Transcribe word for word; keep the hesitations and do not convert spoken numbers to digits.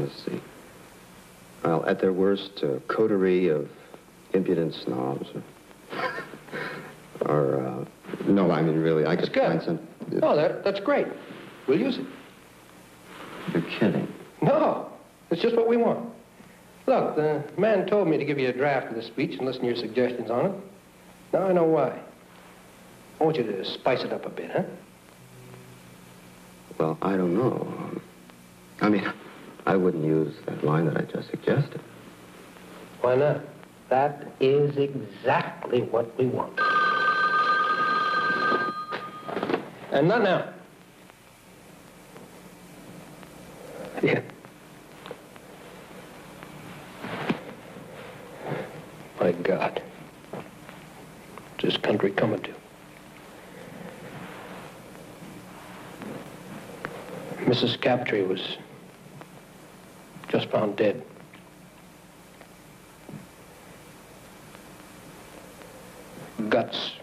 Let's see. Well, at their worst, a coterie of impudent snobs. Or, or uh, no, I mean, really, I That's could good. find some... No, that, that's great. We'll use it. You're kidding. No, it's just what we want. Look, the man told me to give you a draft of the speech and listen to your suggestions on it. Now I know why. I want you to spice it up a bit, huh? Well, I don't know. Um, I mean, I wouldn't use that line that I just suggested. Why not? That is exactly what we want. And not now. Yeah. My God. What's this country coming to? Missus Captree was just found dead. Guts